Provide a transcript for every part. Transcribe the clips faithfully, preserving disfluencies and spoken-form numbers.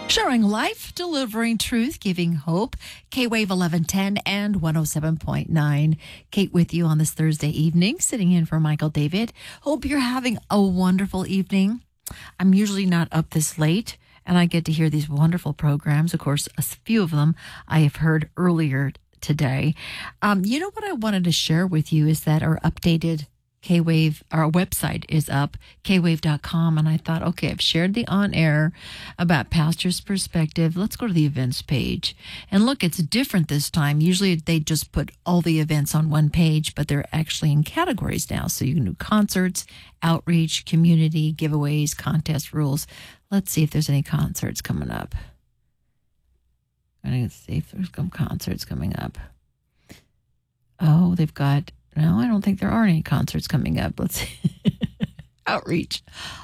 Sharing life, delivering truth, giving hope. K-Wave eleven ten and one oh seven point nine. Kate with you on this Thursday evening, sitting in for Michael David. Hope you're having a wonderful evening. I'm usually not up this late, and I get to hear these wonderful programs. Of course, a few of them I have heard earlier today. Um, you know what I wanted to share with you is that our updated K-Wave, our website is up, K wave dot com, and I thought, okay, I've shared the on-air about Pastor's Perspective. Let's go to the events page. And look, it's different this time. Usually they just put all the events on one page, but they're actually in categories now. So you can do concerts, outreach, community, giveaways, contest rules. Let's see if there's any concerts coming up. I'm going to see if there's some concerts coming up. Oh, they've got... No, I don't think there are any concerts coming up. Let's see. Outreach.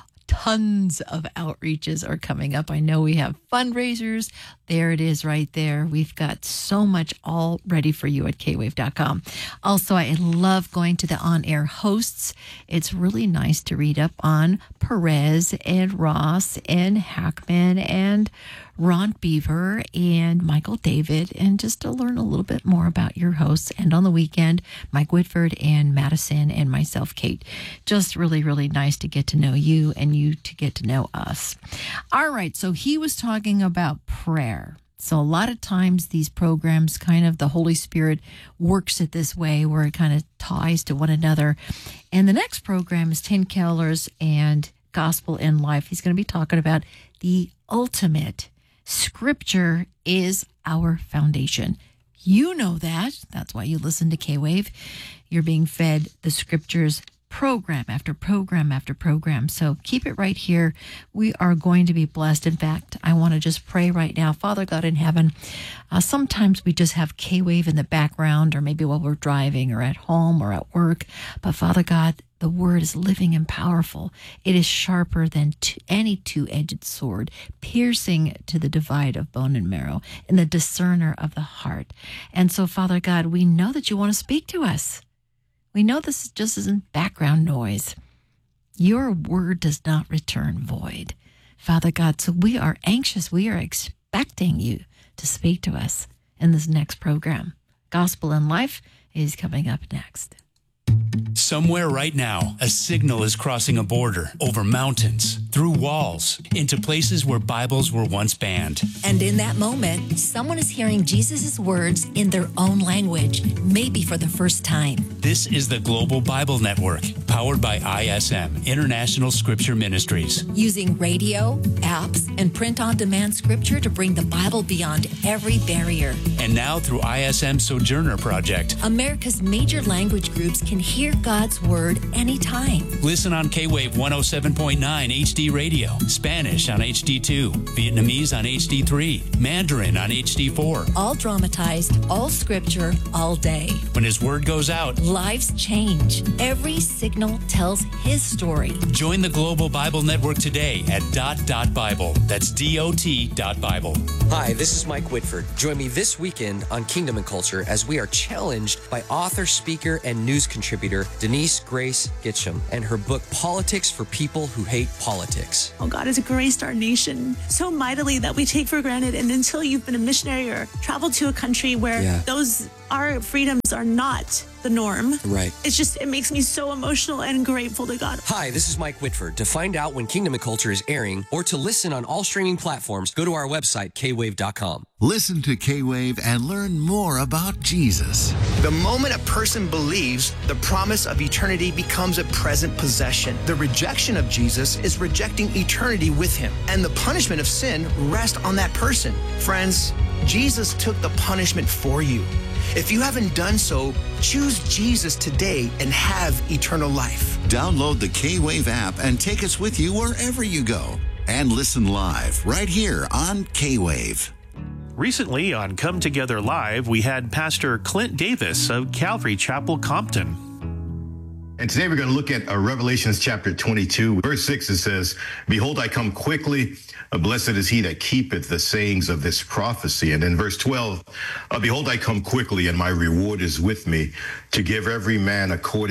Tons of outreaches are coming up. I know we have fundraisers. There it is right there. We've got so much all ready for you at K wave dot com. Also, I love going to the on-air hosts. It's really nice to read up on Perez and Ross and Hackman and Ron Beaver and Michael David, and just to learn a little bit more about your hosts. And on the weekend, Mike Whitford and Madison and myself, Kate. Just really, really nice to get to know you and you to get to know us. All right, so he was talking about prayer. So a lot of times these programs, kind of the Holy Spirit works it this way where it kind of ties to one another. And the next program is Tim Keller's and Gospel in Life. He's going to be talking about the ultimate. Scripture is our foundation. You know that. That's why you listen to K-Wave. You're being fed the Scriptures program after program after program. So keep it right here. We are going to be blessed. In fact, I want to just pray right now. Father God in heaven, uh, sometimes we just have K-Wave in the background, or maybe while we're driving or at home or at work. But Father God, the word is living and powerful. It is sharper than t- any two-edged sword, piercing to the divide of bone and marrow, and the discerner of the heart. And so, Father God, we know that you want to speak to us. We know this just isn't background noise. Your word does not return void, Father God. So we are anxious. We are expecting you to speak to us in this next program. Gospel in Life is coming up next. Somewhere right now, a signal is crossing a border, over mountains, through walls, into places where Bibles were once banned. And in that moment, someone is hearing Jesus' words in their own language, maybe for the first time. This is the Global Bible Network, powered by I S M, International Scripture Ministries. Using radio, apps, and print-on-demand scripture to bring the Bible beyond every barrier. And now through I S M Sojourner Project, America's major language groups can hear God's Word anytime. Listen on K-Wave one oh seven point nine H D Radio, Spanish on H D two, Vietnamese on H D three, Mandarin on H D four. All dramatized, all scripture, all day. When His Word goes out, lives change. Every signal tells His story. Join the Global Bible Network today at dot dot Bible. That's D O T dot Bible. Hi, this is Mike Whitford. Join me this weekend on Kingdom and Culture as we are challenged by author, speaker, and news contributor Denise Grace Gitcham and her book, Politics for People Who Hate Politics. Oh, God has graced our nation so mightily that we take for granted. And until you've been a missionary or traveled to a country where yeah. those our freedoms are not the norm. Right. It's just, it makes me so emotional and grateful to God. Hi, this is Mike Whitford. To find out when Kingdom and Culture is airing or to listen on all streaming platforms, go to our website, K wave dot com. Listen to K-Wave and learn more about Jesus. The moment a person believes, the promise of eternity becomes a present possession. The rejection of Jesus is rejecting eternity with him, and the punishment of sin rests on that person. Friends, Jesus took the punishment for you. If you haven't done so, choose Jesus today and have eternal life. Download the K-Wave app and take us with you wherever you go. And listen live right here on K-Wave. Recently on Come Together Live, we had Pastor Clint Davis of Calvary Chapel, Compton. And today we're going to look at uh, Revelations chapter twenty-two, verse six. It says, "Behold, I come quickly. Uh, blessed is he that keepeth the sayings of this prophecy." And in verse twelve, uh, "Behold, I come quickly, and my reward is with me, to give every man according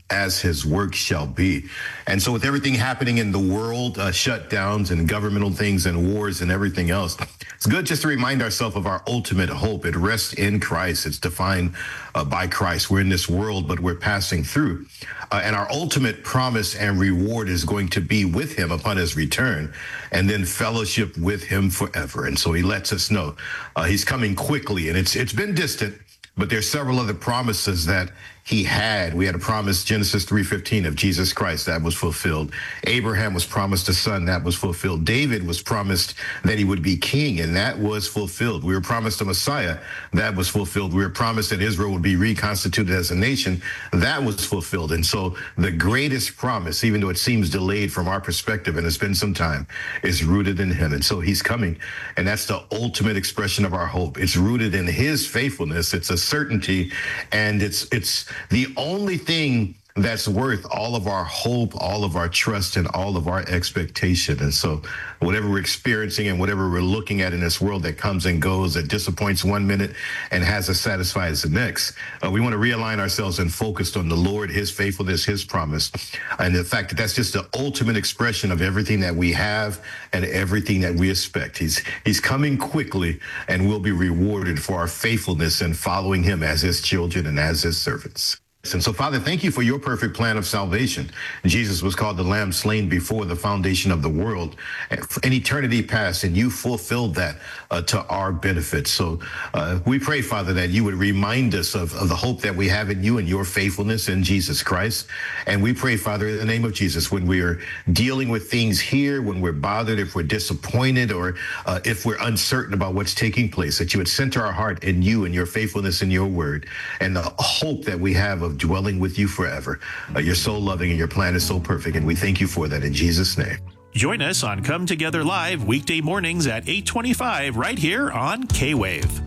as his work shall be. And so with everything happening in the world, uh, shutdowns and governmental things and wars and everything else, it's good just to remind ourselves of our ultimate hope. It rests in Christ. It's defined uh, by Christ. We're in this world, but we're passing through. Uh, and our ultimate promise and reward is going to be with him upon his return, and then fellowship with him forever. And so he lets us know uh, he's coming quickly, and it's it's been distant, but there's several other promises that he had. We had a promise, Genesis three fifteen, of Jesus Christ. That was fulfilled. Abraham was promised a son. That was fulfilled. David was promised that he would be king, and that was fulfilled. We were promised a Messiah. That was fulfilled. We were promised that Israel would be reconstituted as a nation. That was fulfilled. And so the greatest promise, even though it seems delayed from our perspective, and it's been some time, is rooted in him. And so he's coming, and that's the ultimate expression of our hope. It's rooted in his faithfulness. It's a certainty, and it's it's the only thing that's worth all of our hope, all of our trust, and all of our expectation. And so whatever we're experiencing and whatever we're looking at in this world that comes and goes, that disappoints one minute and has us satisfied the next, uh, we want to realign ourselves and focus on the Lord, his faithfulness, his promise, and the fact that that's just the ultimate expression of everything that we have and everything that we expect. He's, he's coming quickly, and we'll be rewarded for our faithfulness and following him as his children and as his servants. And so, Father, thank you for your perfect plan of salvation. Jesus was called the Lamb slain before the foundation of the world, in eternity past, and you fulfilled that uh, to our benefit. So uh, we pray, Father, that you would remind us of, of the hope that we have in you and your faithfulness in Jesus Christ. And we pray, Father, in the name of Jesus, when we are dealing with things here, when we're bothered, if we're disappointed, or uh, if we're uncertain about what's taking place, that you would center our heart in you and your faithfulness in your word, and the hope that we have of dwelling with you forever. Uh, you're so loving, and your plan is so perfect, and we thank you for that in Jesus' name. Join us on Come Together Live weekday mornings at eight twenty-five right here on K-Wave.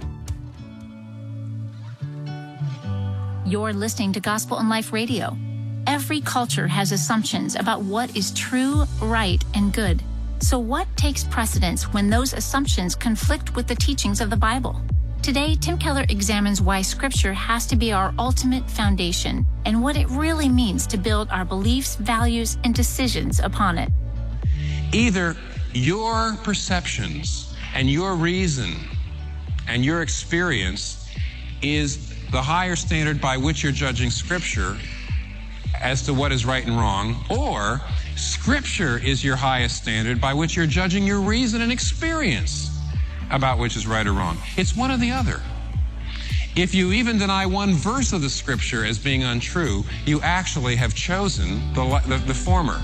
You're listening to Gospel and Life Radio. Every culture has assumptions about what is true, right, and good. So what takes precedence when those assumptions conflict with the teachings of the Bible? Today, Tim Keller examines why Scripture has to be our ultimate foundation and what it really means to build our beliefs, values, and decisions upon it. Either your perceptions and your reason and your experience is the higher standard by which you're judging Scripture as to what is right and wrong, or Scripture is your highest standard by which you're judging your reason and experience about which is right or wrong. It's one or the other. If you even deny one verse of the Scripture as being untrue, you actually have chosen the, the, the former.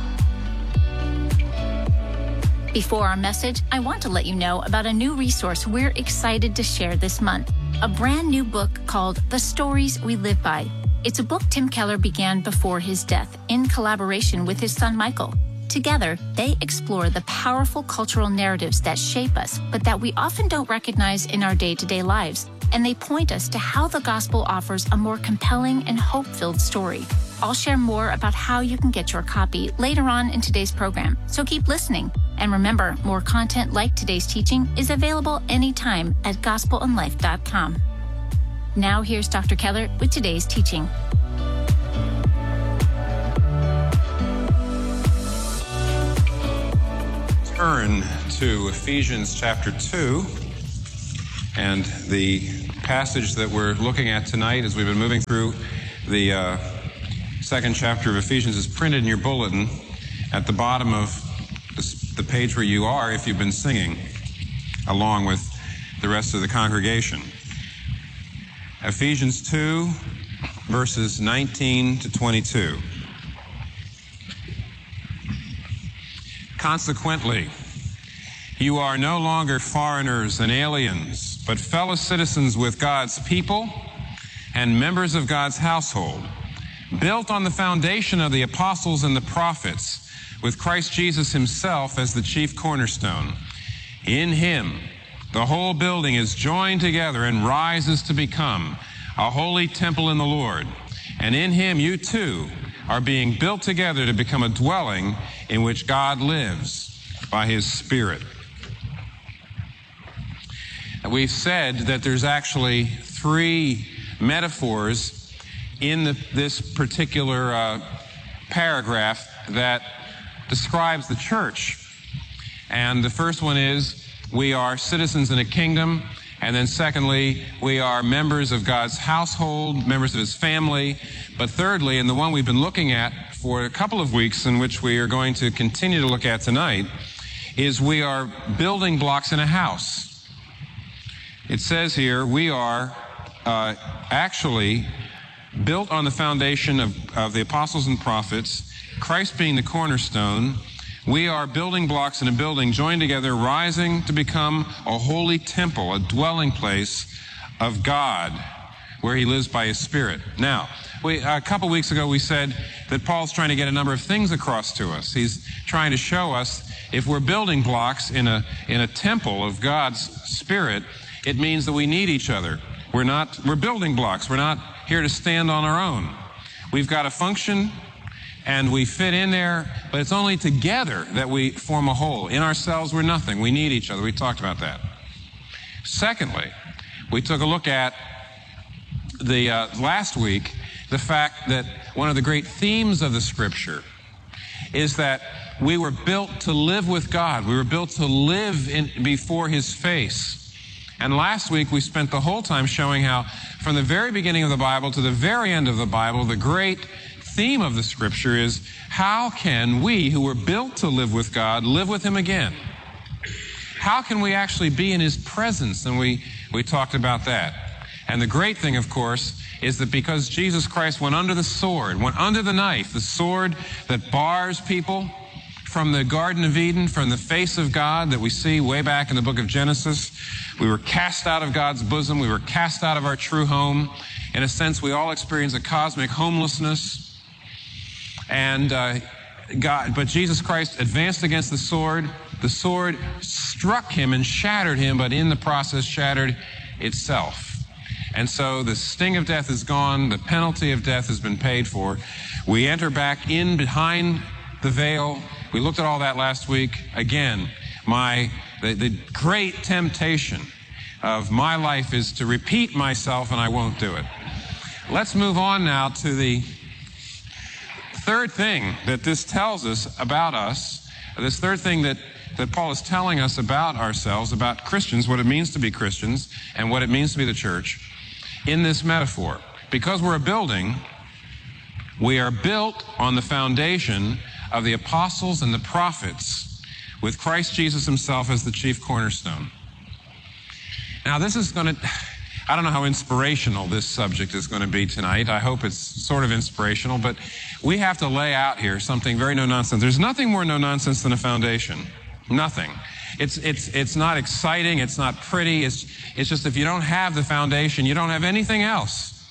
Before our message, I want to let you know about a new resource we're excited to share this month, a brand new book called The Stories We Live By. It's a book Tim Keller began before his death in collaboration with his son Michael. Together, they explore the powerful cultural narratives that shape us, but that we often don't recognize in our day-to-day lives. And they point us to how the gospel offers a more compelling and hope-filled story. I'll share more about how you can get your copy later on in today's program, so keep listening. And remember, more content like today's teaching is available anytime at gospel and life dot com. Now here's Doctor Keller with today's teaching. Turn to Ephesians chapter two, and the passage that we're looking at tonight as we've been moving through the uh, second chapter of Ephesians is printed in your bulletin at the bottom of the page where you are if you've been singing along with the rest of the congregation. Ephesians two, verses nineteen to twenty-two. Consequently, you are no longer foreigners and aliens, but fellow citizens with God's people and members of God's household, built on the foundation of the apostles and the prophets, with Christ Jesus himself as the chief cornerstone. In him, the whole building is joined together and rises to become a holy temple in the Lord. And in him, you too are being built together to become a dwelling in which God lives by his Spirit. We've said that there's actually three metaphors in the, this particular uh, paragraph that describes the church. And the first one is, we are citizens in a kingdom. And then secondly, we are members of God's household, members of his family. But thirdly, and the one we've been looking at for a couple of weeks, in which we are going to continue to look at tonight, is we are building blocks in a house. It says here, we are uh, actually built on the foundation of, of the apostles and prophets, Christ being the cornerstone. We are building blocks in a building joined together, rising to become a holy temple, a dwelling place of God, where he lives by his Spirit. Now, we, a couple weeks ago we said that Paul's trying to get a number of things across to us. He's trying to show us if we're building blocks in a, in a temple of God's Spirit, it means that we need each other. We're not, we're building blocks. We're not here to stand on our own. We've got to function and we fit in there, but it's only together that we form a whole. In ourselves, we're nothing. We need each other. We talked about that. Secondly, we took a look at the uh, last week, the fact that one of the great themes of the Scripture is that we were built to live with God. We were built to live in, before his face. And last week, we spent the whole time showing how from the very beginning of the Bible to the very end of the Bible, the great theme of the Scripture is, how can we, who were built to live with God, live with him again? How can we actually be in his presence? And we, we talked about that. And the great thing, of course, is that because Jesus Christ went under the sword, went under the knife, the sword that bars people from the Garden of Eden, from the face of God that we see way back in the book of Genesis. We were cast out of God's bosom. We were cast out of our true home. In a sense, we all experience a cosmic homelessness. And uh, God, but Jesus Christ advanced against the sword. The sword struck him and shattered him, but in the process shattered itself. And so the sting of death is gone. The penalty of death has been paid for. We enter back in behind the veil. We looked at all that last week. Again, my the, the great temptation of my life is to repeat myself, and I won't do it. Let's move on now to the third thing that this tells us about us, this third thing that, that Paul is telling us about ourselves, about Christians, what it means to be Christians, and what it means to be the church, in this metaphor. Because we're a building, we are built on the foundation of the apostles and the prophets, with Christ Jesus himself as the chief cornerstone. Now, this is going to, I don't know how inspirational this subject is going to be tonight. I hope it's sort of inspirational, but we have to lay out here something very no-nonsense. There's nothing more no-nonsense than a foundation. Nothing. It's, it's, it's not exciting. It's not pretty. It's, it's just if you don't have the foundation, you don't have anything else.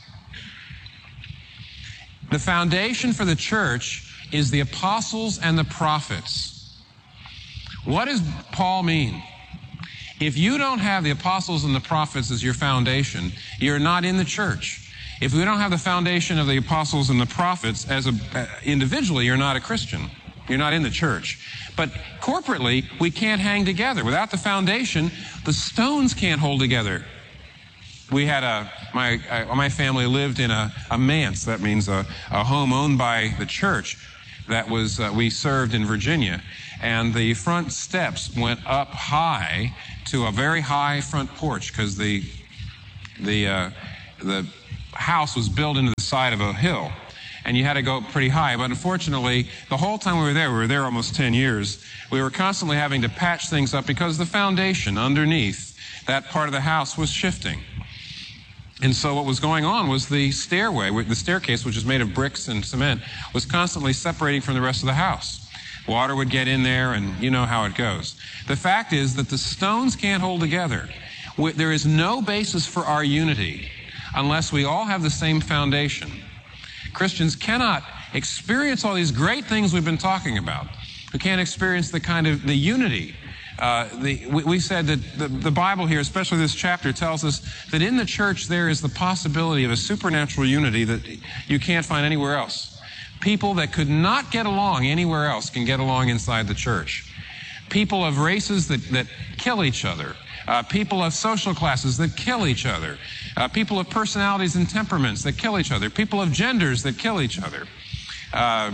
The foundation for the church is the apostles and the prophets. What does Paul mean? If you don't have the apostles and the prophets as your foundation, you're not in the church. If we don't have the foundation of the apostles and the prophets as a, uh, individually, you're not a Christian. You're not in the church. But corporately, we can't hang together. Without the foundation, the stones can't hold together. We had a, my, uh, my family lived in a, a manse. That means a, a home owned by the church. That was, uh, we served in Virginia. And the front steps went up high to a very high front porch because the, the, uh, the house was built into the side of a hill. And you had to go pretty high. But unfortunately, the whole time we were there, we were there almost ten years, we were constantly having to patch things up because the foundation underneath that part of the house was shifting. And so what was going on was the stairway, the staircase, which is made of bricks and cement, was constantly separating from the rest of the house. Water would get in there, and you know how it goes. The fact is that the stones can't hold together. There is no basis for our unity unless we all have the same foundation. Christians cannot experience all these great things we've been talking about. We can't experience the kind of the unity. Uh, the, we, we said that the, the Bible here, especially this chapter, tells us that in the church there is the possibility of a supernatural unity that you can't find anywhere else. People that could not get along anywhere else can get along inside the church. people of races that, that kill each other, uh, people of social classes that kill each other, uh, people of personalities and temperaments that kill each other, people of genders that kill each other. Uh,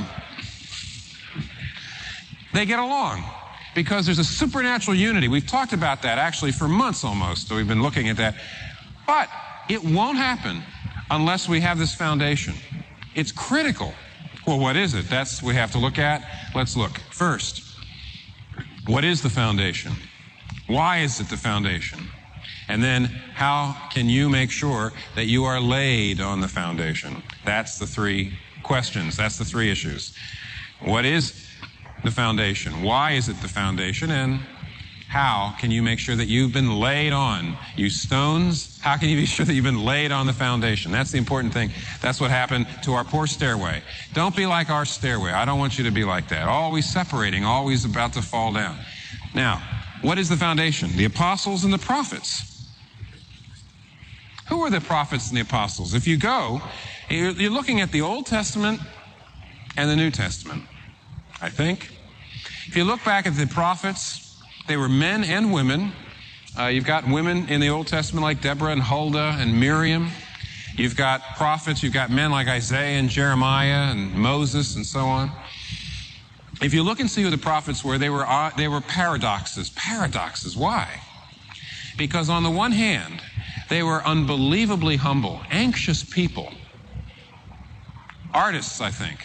they get along because there's a supernatural unity. We've talked about that actually for months almost, so we've been looking at that. But it won't happen unless we have this foundation. It's critical. Well, what is it? That's what we have to look at. Let's look. First, what is the foundation? Why is it the foundation? And then, how can you make sure that you are laid on the foundation? That's the three questions. That's the three issues. What is the foundation? Why is it the foundation? And how can you make sure that you've been laid on? You stones, how can you be sure that you've been laid on the foundation? That's the important thing. That's what happened to our poor stairway. Don't be like our stairway. I don't want you to be like that. Always separating, always about to fall down. Now, what is the foundation? The apostles and the prophets. Who are the prophets and the apostles? If you go, you're looking at the Old Testament and the New Testament, I think. If you look back at the prophets, they were men and women. Uh, you've got women in the Old Testament like Deborah and Huldah and Miriam. You've got prophets. You've got men like Isaiah and Jeremiah and Moses and so on. If you look and see who the prophets were, they were, uh, they were paradoxes. Paradoxes. Why? Because on the one hand, they were unbelievably humble, anxious people. Artists, I think.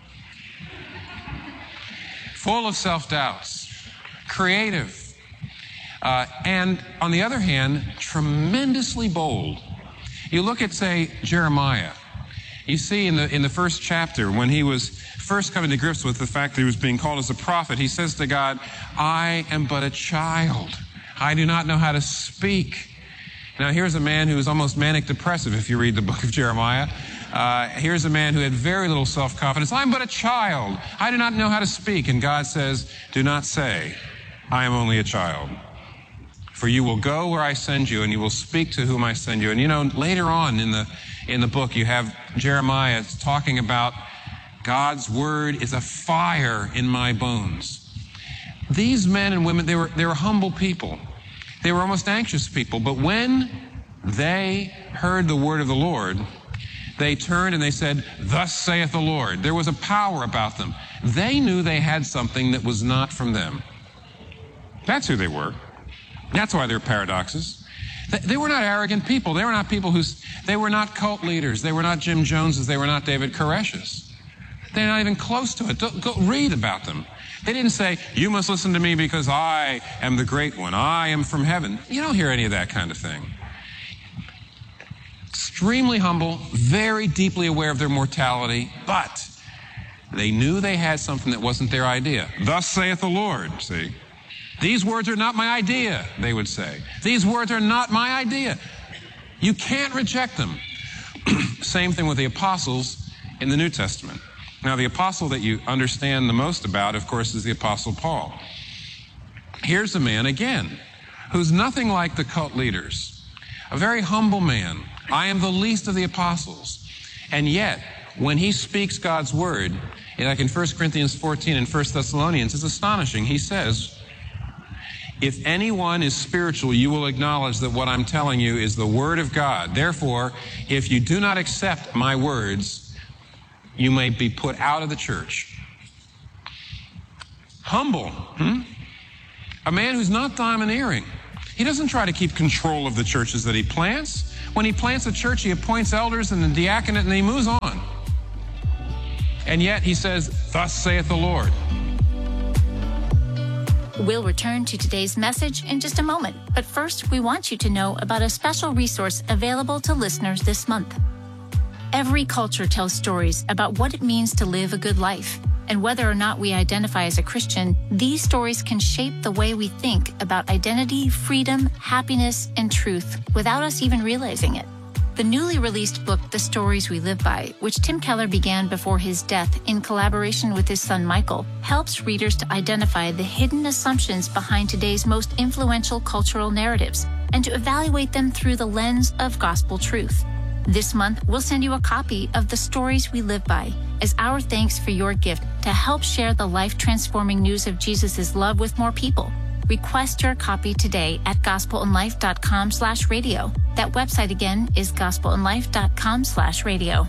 Full of self-doubts. Creative, uh, and on the other hand, tremendously bold. You look at, say, Jeremiah. You see in the in the first chapter, when he was first coming to grips with the fact that he was being called as a prophet, he says to God, "I am but a child. I do not know how to speak." Now, here's a man who is almost manic depressive, if you read the book of Jeremiah. Uh, here's a man who had very little self-confidence. "I'm but a child. I do not know how to speak." And God says, "Do not say, I am only a child. For you will go where I send you, and you will speak to whom I send you." And you know, later on in the in the book, you have Jeremiah talking about God's word is a fire in my bones. These men and women, they were they were humble people. They were almost anxious people. But when they heard the word of the Lord, they turned and they said, "Thus saith the Lord." There was a power about them. They knew they had something that was not from them. That's who they were. That's why they're paradoxes. They, they were not arrogant people. They were not people who's, they were not cult leaders. They were not Jim Joneses. They were not David Koresh's. They're not even close to it. Go, go read about them. They didn't say, "You must listen to me because I am the great one. I am from heaven." You don't hear any of that kind of thing. Extremely humble, very deeply aware of their mortality, but they knew they had something that wasn't their idea. "Thus saith the Lord," see? "These words are not my idea," they would say. "These words are not my idea." You can't reject them. Same thing with the apostles in the New Testament. Now, the apostle that you understand the most about, of course, is the Apostle Paul. Here's a man, again, who's nothing like the cult leaders. A very humble man. "I am the least of the apostles." And yet, when he speaks God's word, like in First Corinthians fourteen and First Thessalonians, it's astonishing. He says, "If anyone is spiritual, you will acknowledge that what I'm telling you is the word of God. Therefore, if you do not accept my words, you may be put out of the church." Humble. Hmm? A man who's not domineering. He doesn't try to keep control of the churches that he plants. When he plants a church, he appoints elders and a diaconate, and he moves on. And yet he says, "Thus saith the Lord." We'll return to today's message in just a moment. But first, we want you to know about a special resource available to listeners this month. Every culture tells stories about what it means to live a good life. And whether or not we identify as a Christian, these stories can shape the way we think about identity, freedom, happiness, and truth without us even realizing it. The newly released book, The Stories We Live By, which Tim Keller began before his death in collaboration with his son Michael, helps readers to identify the hidden assumptions behind today's most influential cultural narratives and to evaluate them through the lens of gospel truth. This month, we'll send you a copy of The Stories We Live By as our thanks for your gift to help share the life-transforming news of Jesus' love with more people. Request your copy today at gospelandlife.com slash radio. That website again is gospelandlife.com slash radio.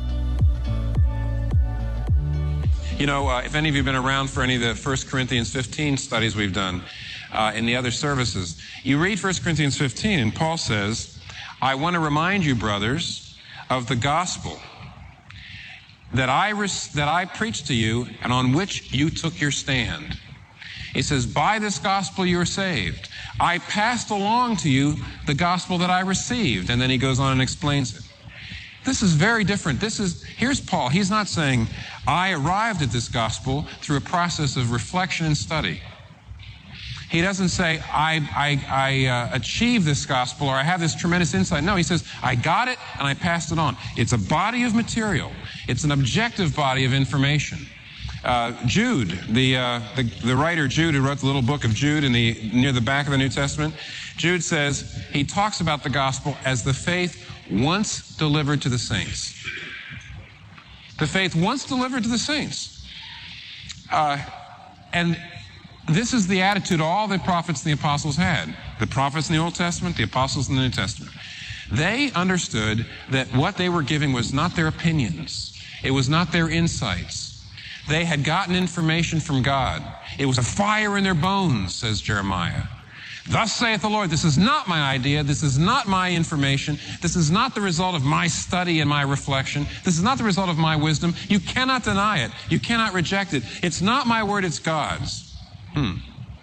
You know, uh, if any of you have been around for any of the First Corinthians fifteen studies we've done uh, in the other services, you read First Corinthians fifteen and Paul says, I want to remind you, brothers, of the gospel that I, res- that I preached to you and on which you took your stand. He says, by this gospel you are saved. I passed along to you the gospel that I received. And then he goes on and explains it. This is very different. This is, here's Paul. He's not saying, I arrived at this gospel through a process of reflection and study. He doesn't say, I, I, I uh, achieved this gospel or I have this tremendous insight. No, he says, I got it and I passed it on. It's a body of material. It's an objective body of information. Uh, Jude, the, uh, the the writer Jude, who wrote the little book of Jude in the near the back of the New Testament, Jude says, he talks about the gospel as the faith once delivered to the saints. The faith once delivered to the saints. Uh, and this is the attitude all the prophets and the apostles had. The prophets in the Old Testament, the apostles in the New Testament. They understood that what they were giving was not their opinions. It was not their insights. They had gotten information from God. It was a fire in their bones, says Jeremiah. Thus saith the Lord, this is not my idea. This is not my information. This is not the result of my study and my reflection. This is not the result of my wisdom. You cannot deny it. You cannot reject it. It's not my word, it's God's. Hmm.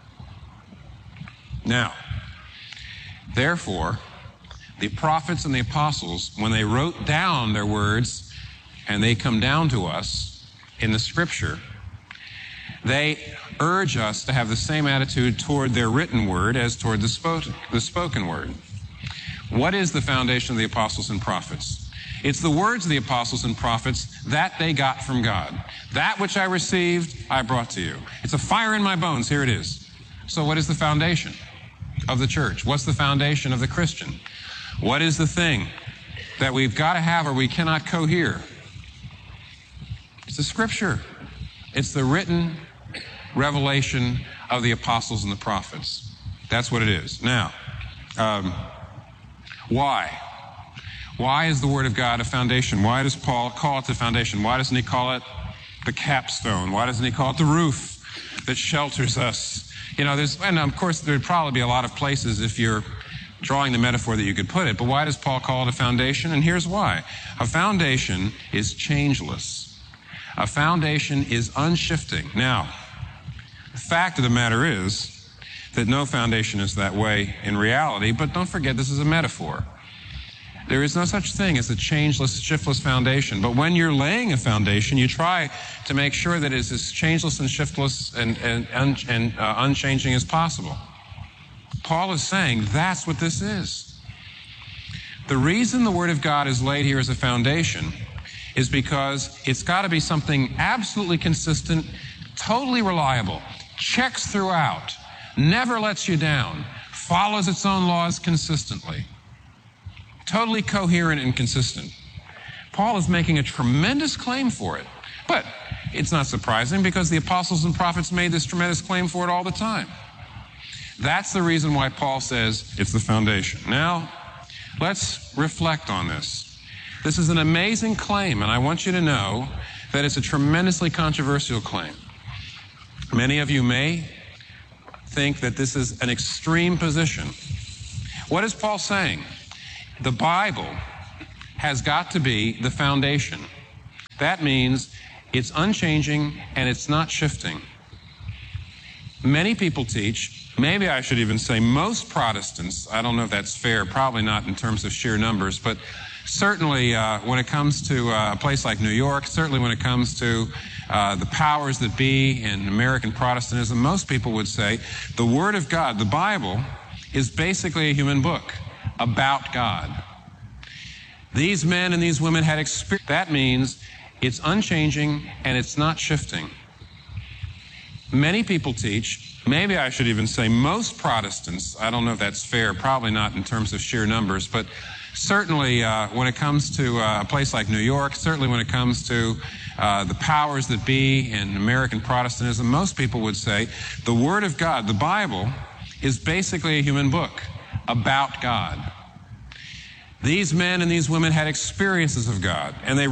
Now, therefore, the prophets and the apostles, when they wrote down their words and they come down to us, in the scripture, they urge us to have the same attitude toward their written word as toward the, spoken, the spoken word. What is the foundation of the apostles and prophets? It's the words of the apostles and prophets that they got from God. That which I received, I brought to you. It's a fire in my bones. Here it is. So what is the foundation of the church? What's the foundation of the Christian? What is the thing that we've got to have or we cannot cohere? It's the scripture. It's the written revelation of the apostles and the prophets. That's what it is. Now, um, why? Why is the Word of God a foundation? Why does Paul call it the foundation? Why doesn't he call it the capstone? Why doesn't he call it the roof that shelters us? You know, there's, and of course, there'd probably be a lot of places if you're drawing the metaphor that you could put it, but why does Paul call it a foundation? And here's why. A foundation is changeless. A foundation is unshifting. Now, the fact of the matter is that no foundation is that way in reality, but don't forget this is a metaphor. There is no such thing as a changeless, shiftless foundation. But when you're laying a foundation, you try to make sure that it is as changeless and shiftless and, and, and, and uh, unchanging as possible. Paul is saying that's what this is. The reason the Word of God is laid here as a foundation is because it's got to be something absolutely consistent, totally reliable, checks throughout, never lets you down, follows its own laws consistently, totally coherent and consistent. Paul is making a tremendous claim for it, but it's not surprising because the apostles and prophets made this tremendous claim for it all the time. That's the reason why Paul says it's the foundation. Now, let's reflect on this. This is an amazing claim, and I want you to know that it's a tremendously controversial claim. Many of you may think that this is an extreme position. What is Paul saying? The Bible has got to be the foundation. That means it's unchanging and it's not shifting. Many people teach, maybe I should even say most Protestants, I don't know if that's fair, probably not in terms of sheer numbers, but certainly uh, when it comes to uh, a place like New York, certainly when it comes to uh, the powers that be in American Protestantism, most people would say the Word of God, the Bible, is basically a human book about God. These men and these women had experience. That means it's unchanging and it's not shifting. Many people teach, maybe I should even say most Protestants, I don't know if that's fair, probably not in terms of sheer numbers, but Certainly, uh, when it comes to uh, a place like New York, certainly when it comes to uh, the powers that be in American Protestantism, most people would say the Word of God, the Bible, is basically a human book about God. These men and these women had experiences of God, and they